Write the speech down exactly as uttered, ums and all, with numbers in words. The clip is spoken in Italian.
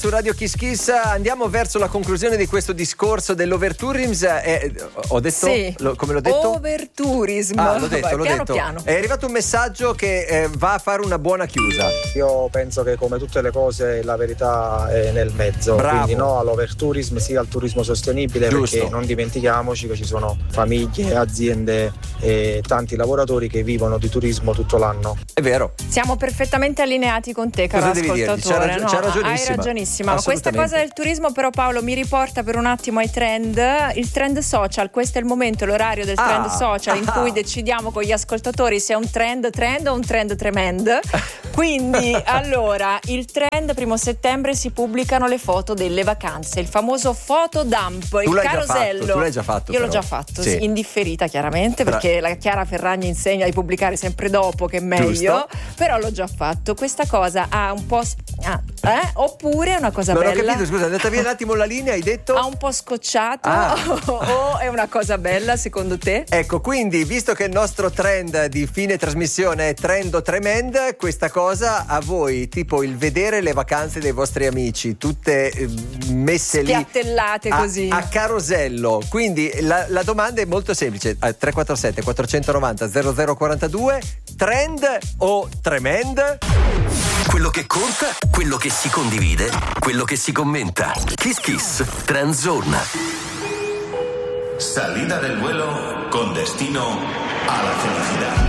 Su Radio Kiss Kiss andiamo verso la conclusione di questo discorso dell'overtourism. Eh, ho detto? Sì. Lo, come l'ho detto? Overtourism. Ah, l'ho detto, Vai, l'ho piano detto. piano. È arrivato un messaggio che eh, va a fare una buona chiusa. Io penso che come tutte le cose la verità è nel mezzo. Bravo. Quindi no all'overtourism, sì al turismo sostenibile. Giusto. Perché non dimentichiamoci che ci sono famiglie, aziende e tanti lavoratori che vivono di turismo tutto l'anno. È vero. Siamo perfettamente allineati con te, caro Cosa devi dirgli? ascoltatore. C'ha ragio- no? c'ha ragionissima. Hai ragionissima. Questa Assolutamente. cosa del turismo, però, Paolo, mi riporta per un attimo ai trend. Il trend social, questo è il momento, l'orario del Ah. trend social in Ah. cui decidiamo con gli ascoltatori se è un trend trend o un trend tremend. Quindi, allora, il trend primo settembre si pubblicano le foto delle vacanze, il famoso fotodump, Tu il l'hai già carosello. fatto, tu l'hai già fatto, Io l'ho però. già fatto, Sì. sì, indifferita chiaramente, Bra- perché la Chiara Ferragni insegna di pubblicare sempre dopo, che è meglio. Giusto. Però l'ho già fatto. Questa cosa ha un po' sp- ah, eh? Oppure è una cosa Non ho bella, capito, scusa, è andata via un attimo la linea, hai detto? ha un po' scocciato Ah. o è una cosa bella secondo te? Ecco, quindi, visto che il nostro trend di fine trasmissione è trend o tremend, questa cosa a voi, tipo il vedere le vacanze dei vostri amici, tutte eh, messe lì Spiattellate a, così. a carosello. Quindi la, la domanda è molto semplice: eh, tre quattro sette quattro nove zero zero zero quattro due, trend o tremend? Quello che conta, quello che si condivide, quello che si commenta. Kiss Kiss Transzone. Salida del vuelo con destino a la felicidad.